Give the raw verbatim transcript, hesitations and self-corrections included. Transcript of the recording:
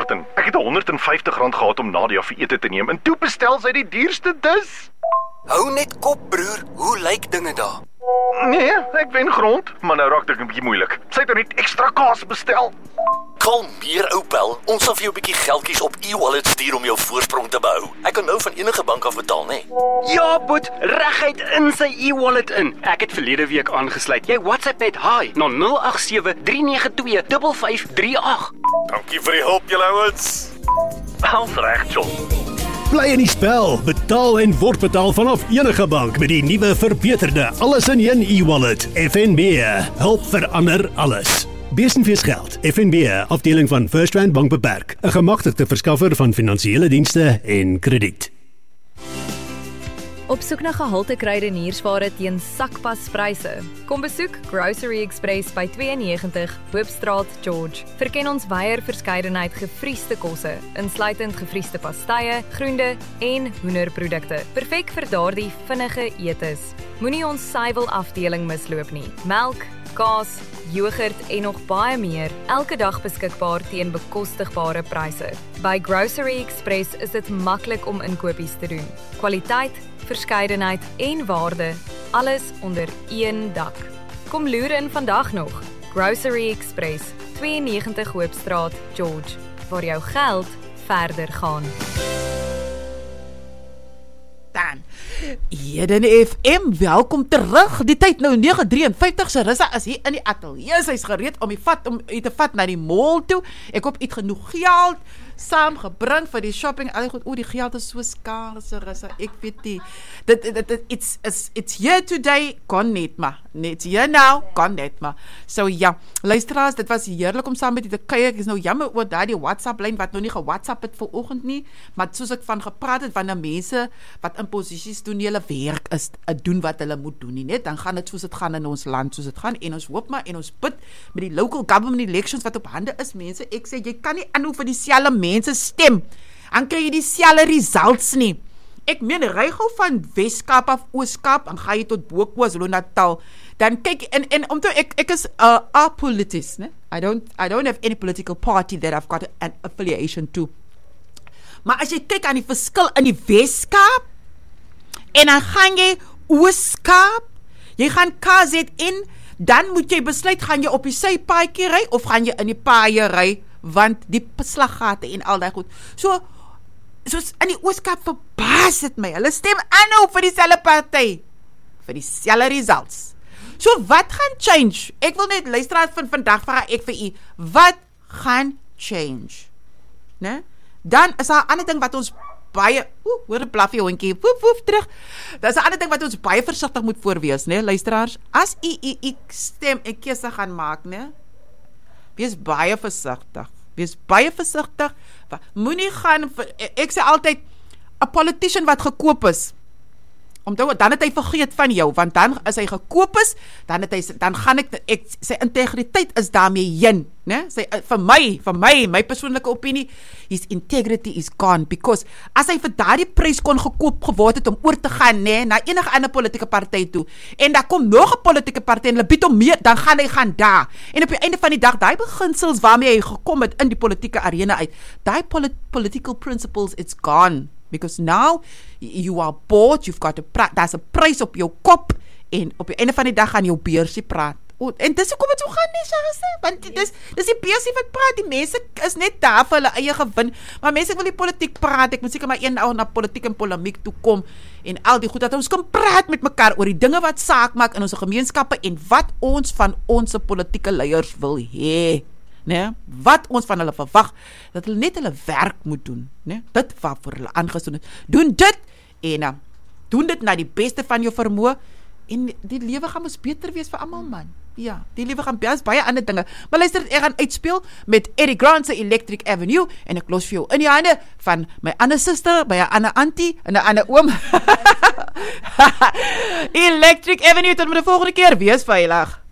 Martin. Ek het honderd en vyftig rand gehad om Nadia vir ete te neem en toe bestel sy die duurste dis. Hou net kop, broer. Hoe lyk dinge daar? Nee, ek wen grond, maar nou raak dit 'n bietjie moeilik. Sy het nou net ekstra kaas bestel. Kalmeer, ou pel. Ons sal vir jou 'n bietjie geldjies op e-wallet stuur om jou voorsprong te behou. Ek kan nou van enige bank af betaal, né? Nee? Ja, Boet, reguit in sy e-wallet in. Ek het verlede week aangesluit. Jy WhatsApp net hi na nul agt sewe drie nege twee vyf vyf drie agt. Dankie vir die hulp, julle ouens. Als reg, John. Bly in die spel, betaal en word betaal vanaf enige bank met die nuwe verbeterde alles in een e-wallet. F N B, help verander alles. Besenfees geld, F N B, afdeling van FirstRand Bank Beperk, 'n gemagtigde verskaffer van finansiële dienste en krediet. Op soek na gehalte kruideniersware teen sakpaspryse. Kom besoek Grocery Express by twee negentig Hoopstraat, George. Verken ons wyeer verskeidenheid gevriesde kosse, insluitend gevriesde pastye, groente en hoenderprodukte. Perfek vir daardie vinnige etes. Moenie ons suiwel afdeling misloop nie. Melk, kaas, yoghurt en nog baie meer, elke dag beskikbaar teen bekostigbare pryse. By Grocery Express is dit maklik om inkopies te doen. Kwaliteit, verskeidenheid en waarde, alles onder een dak. Kom loer in vandag nog. Grocery Express, twee negentig Hoopstraat, George, waar jou geld verder gaan. Dan. Eden F M, welkom terug. Die tyd nou nege vyf drie, Sarissa is hier in die ateljee. Sy's gereed om die vat om u te vat na die mall toe. Ek hoop iets genoeg geld saamgebring vir die shopping. Al goed, o, die geld is so skaars, Sarissa. Ek weet nie. Dit dit dit it's it's it's here today, kon net maar. Net hier nou, kon net maar. So ja, luisteraars, dit was heerlik om saam met u te kuier. Ek is nou jammer oor daai WhatsApp lyn wat nou nie ge-WhatsApp het vanoggend nie, maar soos ek van gepraat het, wanneer mense wat in posisies doen hulle werk is, doen wat hulle moet doen nie, net dan gaan dit soos dit gaan in ons land, soos dit gaan, en ons hoop maar en ons bid met die local government elections wat op hande is, mense, ek sê, jy kan nie aanhou vir dieselfde mense stem, dan kry jy dieselfde results nie. Ek meen, ry gou van Weskaap af Ooskaap, en ga jy tot Bo KwaZulu-Natal, dan kyk, en, en om te, ek, ek is uh, apolitics, ne? I don't, I don't have any political party that I've got an affiliation to. Maar as jy kyk aan die verskil in die Weskaap, en dan gaan jy Ooskaap, jy gaan K Z N, dan moet jy besluit, gaan jy op die sypaadjie ry, of gaan jy in die paaie ry, want die slaggate en al die goed. So, soos in die Ooskaap verbaas het my, hulle stem aanhou vir dieselfde party, vir dieselfde results. So, wat gaan change? Ek wil net luisteraars van vandag vraag ek vir u, wat gaan change? Ne? Dan is daar 'n ander ding wat ons baie, oeh, hoor 'n blaffie hondjie, woef, woef, terug. Dat is 'n ander ding wat ons baie versigtig moet voorwees, né, luisteraars. As u u u stem en keuse gaan maak, né, wees baie versigtig. Wees baie versigtig. Moenie gaan, ek sê altyd, 'n politician wat gekoop is, Onthou, dan het hy vergeet van jou, want dan as hy gekoop is, dan het hy dan gaan ek, ek sy integriteit is daarmee heen, né? Sy vir my, vir my, my persoonlike opinie, his integrity is gone, because as hy vir daardie prys kon gekoop geword het om oor te gaan, né, na enige ander politieke party toe, en daar kom nog 'n politieke party en hulle bied hom meer, dan gaan hy gaan daar. En op die einde van die dag, daai beginsels waarmee hy gekom het in die politieke arena uit, daai polit- political principles, it's gone. Because now, you are bought, you've got a pra- daar's 'n prys op jou kop, en op die einde van die dag gaan jou beursie praat. O, en dis hoekom dit so gaan nie, Charisse, want dis, dis die beursie wat praat, die mense is net daar vir hulle eie gewin, maar mense wil die politiek praat, ek moet seker maar een dag na politiek en polemiek toe kom, en al die goed, dat ons kan praat met mekaar oor die dinge wat saak maak in ons gemeenskappe, en wat ons van ons politieke leiers wil hê. Nee, wat ons van hulle verwag, dat hulle net hulle werk moet doen, nee, dit waarvoor hulle aangestoon het, doen dit, en uh, doen dit na die beste van jou vermoë, en die lewe gaan ons beter wees vir almal, man, ja, die lewe gaan baie, baie ander dinge, maar luister, ek gaan uitspeel met Eric Grant se Electric Avenue, en ek los vir jou in die hande van my ander sister, my ander auntie, en 'n ander oom, Electric Avenue, tot met die volgende keer, wees veilig.